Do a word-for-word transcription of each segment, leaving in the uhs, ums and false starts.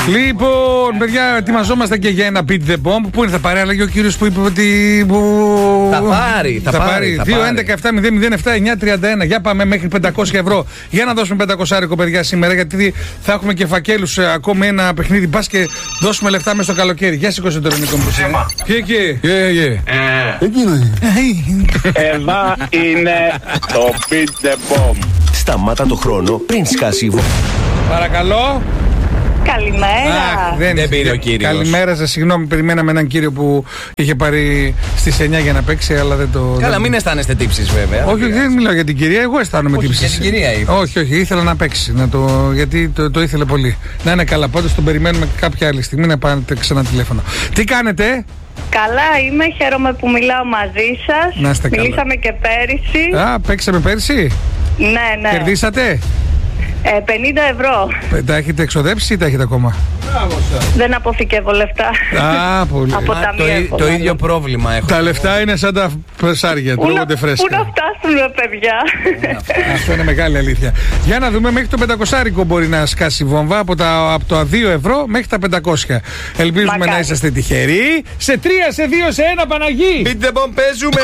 Λοιπόν, παιδιά, ετοιμαζόμαστε και για ένα beat the bomb. Πού είναι, θα πάρει, αλλά και ο κύριος που είπε ότι. Που... Θα πάρει, θα, θα πάρει. δύο έντεκα επτά μηδέν μηδέν επτά εννιά τριάντα ένα. Για πάμε μέχρι πεντακόσια ευρώ. Για να δώσουμε πεντακόσια ευρώ, παιδιά, σήμερα. Γιατί θα έχουμε και φακέλους ε, ακόμη ένα παιχνίδι. Μπας και δώσουμε λεφτά μέσα στο καλοκαίρι. Γεια σηκώσε το ελληνικό μου. Και εκεί. Εκείνο είναι. Εδώ είναι το beat the bomb. Σταμάτα το χρόνο πριν σκάσει η βόμβα. Παρακαλώ. Καλημέρα. Αχ, δεν, δεν πήρε ο κύριος. Καλημέρα σας, συγγνώμη. Περιμέναμε έναν κύριο που είχε πάρει στις εννιά για να παίξει, αλλά δεν το. Καλά, δεν... μην αισθάνεστε τύψεις, βέβαια. Όχι, δεν μιλάω για την κυρία, εγώ αισθάνομαι τύψεις. Για την κυρία είπα. Όχι, όχι, ήθελα να παίξει. Να το... Γιατί το, το ήθελε πολύ. Να είναι καλά. Πάντως τον περιμένουμε κάποια άλλη στιγμή να πάρετε ξανά τηλέφωνο. Τι κάνετε? Καλά είμαι, χαίρομαι που μιλάω μαζί σας. Να είστε καλά. Μιλήσαμε και πέρυσι. Α, παίξαμε πέρυσι. Ναι, ναι. Κερδίσατε? Ε, πενήντα ευρώ. Τα έχετε εξοδέψει ή τα έχετε ακόμα? Δεν αποθηκεύω λεφτά. Α, πολύ. Από Α, τα το, μία το ίδιο πρόβλημα έχω. Τα λεφτά είναι σαν τα ψάρια, τρώγονται φρέσκα. Πού να φτάσουμε, παιδιά. Αυτό είναι μεγάλη αλήθεια. Για να δούμε, μέχρι το πεντακόσια μπορεί να σκάσει βόμβα, από, τα, από το δύο ευρώ μέχρι τα πεντακόσια. Ελπίζουμε Μακάρι. να είσαστε τυχεροί. Σε τρία, σε δύο, σε ένα, Παναγί! Beat the bomb, παίζουμε!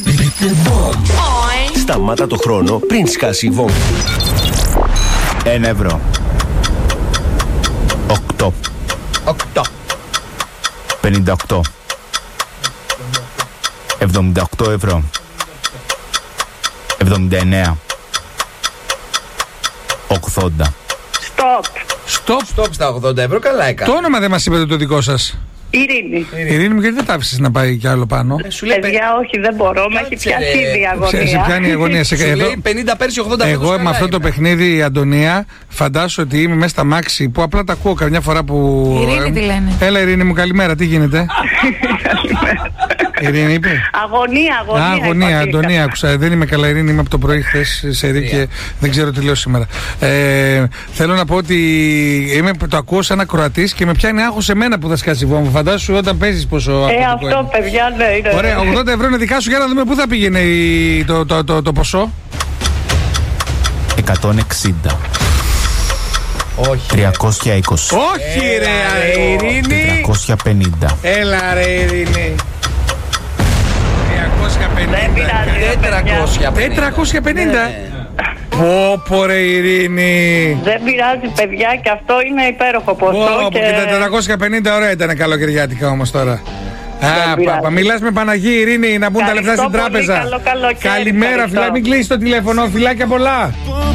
Σταμάτα το χρόνο πριν σκάσει η βόμβα. Ένα ευρώ. Οκτώ. Οκτώ. Πενήντα οκτώ. Εβδομήντα οκτώ ευρώ. Εβδομήντα εννέα. Ογδόντα. Στοπ. Στοπ. Στοπ στα ογδόντα ευρώ, καλά έκανε. Το όνομα δεν μας είπατε το δικό σας. Ειρήνη. Ειρήνη μου, γιατί δεν τα άφησες να πάει κι άλλο πάνω? Ε, σου λέει, Παιδιά, όχι, δεν μπορώ. Με έχει Κάτσε, πιάσει ρε. ήδη η Σε, σε αγωνία. πιάνει η αγωνία. Σε, σου εδώ, λέει πενήντα πέρσι, ογδόντα ευρώ. εγώ με αυτό το παιχνίδι, η Αντωνία, φαντάσου ότι είμαι μέσα στα μάξι που απλά τα ακούω καμιά φορά που. Ειρήνη τι λένε. Έλα, Ειρήνη μου, καλημέρα, τι γίνεται? Ειρήνη είπε. Αγωνία, αγωνία. Α, αγωνία, υποτίθεται. Αντωνία, άκουσα. Δεν είμαι καλά, Ειρήνη, είμαι από το πρωί χθες σε ρί και δεν ξέρω τι λέω σήμερα. Ε, θέλω να πω ότι είμαι, το ακούω σαν ακροατής και με πιάνει άγχος σε μένα που θα σκάσει βόμβα. Φαντάσου όταν παίζεις πόσο. Ε, αυτό, παιδιά, ναι, είναι. Ωραία, ογδόντα ευρώ είναι δικά σου. Για να δούμε πού θα πήγαινε η, το, το, το, το ποσό. Εκατόν εξήντα. Όχι. Τριακόσια είκοσι. Όχι, ρε, Ειρήνη. Τριακόσια πενήντα. Έλα, ρε, Ειρήνη. τριακόσια πενήντα. Δεν πειράζει, ρε, παιδιά. τετρακόσια πενήντα. τετρακόσια πενήντα. Ναι. Πω, πω, ρε, Ειρήνη. Δεν πειράζει, παιδιά, και αυτό είναι υπέροχο ποσό. Πω, και... και τα τετρακόσια πενήντα ωραία ήταν καλοκαιριάτικα όμως τώρα. Α, πειράζει. πα, μιλάς με Παναγή, Ειρήνη, να μπουν τα λεφτά στην Ευχαριστώ πολύ, τράπεζα. καλό καλοκαίρι, Καλημέρα, ευχαριστώ. φιλά, μην κλείσεις το τηλέφωνο, φιλάκια πολλά.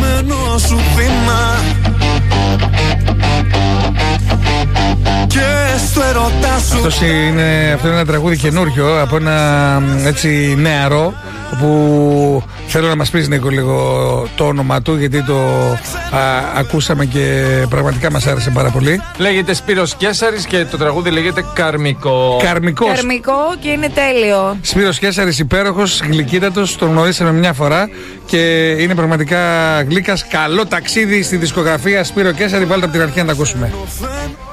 Αυτός είναι, αυτό είναι ένα τραγούδι καινούριο από ένα έτσι νεαρό που θέλω να μας πεις, Νίκο, λίγο το όνομα του, γιατί το α, ακούσαμε και πραγματικά μας άρεσε πάρα πολύ. Λέγεται Σπύρος Κέσαρης και το τραγούδι λέγεται Καρμικό. Καρμικός. Καρμικό και είναι τέλειο. Σπύρος Κέσαρης, υπέροχος, γλυκύτατος, τον γνωρίσαμε μια φορά και είναι πραγματικά γλύκας. Καλό ταξίδι στη δισκογραφία Σπύρο Κέσαρη, βάλτε από την αρχή να τα ακούσουμε.